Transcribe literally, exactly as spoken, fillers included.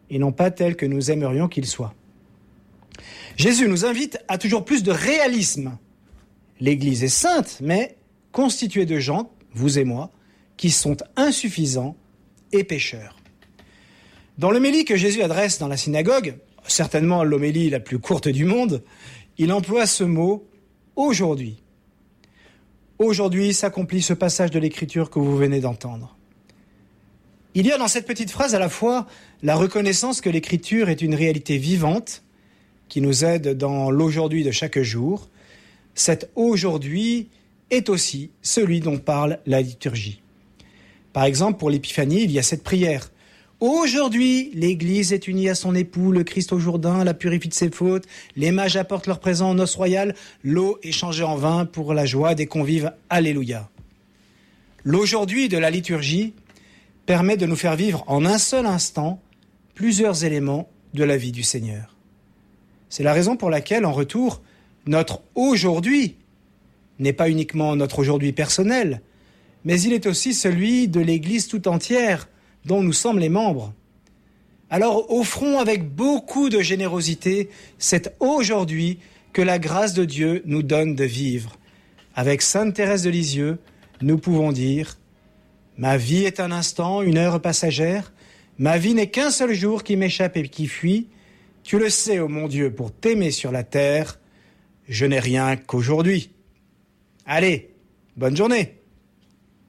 et non pas tel que nous aimerions qu'il soit. Jésus nous invite à toujours plus de réalisme. L'Église est sainte, mais constituée de gens, vous et moi, qui sont insuffisants et pécheurs. Dans l'homélie que Jésus adresse dans la synagogue, certainement l'homélie la plus courte du monde, il emploie ce mot « aujourd'hui ». Aujourd'hui s'accomplit ce passage de l'Écriture que vous venez d'entendre. Il y a dans cette petite phrase à la fois la reconnaissance que l'Écriture est une réalité vivante qui nous aide dans l'aujourd'hui de chaque jour. Cet aujourd'hui est aussi celui dont parle la liturgie. Par exemple, pour l'Épiphanie, il y a cette prière. Aujourd'hui, l'Église est unie à son époux, le Christ au Jourdain, la purifie de ses fautes, les mages apportent leur présent aux noces royales, l'eau est changée en vin pour la joie des convives. Alléluia. L'aujourd'hui de la liturgie permet de nous faire vivre en un seul instant plusieurs éléments de la vie du Seigneur. C'est la raison pour laquelle, en retour, notre aujourd'hui n'est pas uniquement notre aujourd'hui personnel, mais il est aussi celui de l'Église tout entière, dont nous sommes les membres. Alors offrons avec beaucoup de générosité cet aujourd'hui que la grâce de Dieu nous donne de vivre. Avec Sainte Thérèse de Lisieux, nous pouvons dire « Ma vie est un instant, une heure passagère. Ma vie n'est qu'un seul jour qui m'échappe et qui fuit. Tu le sais, ô mon Dieu, pour t'aimer sur la terre, je n'ai rien qu'aujourd'hui. » Allez, bonne journée.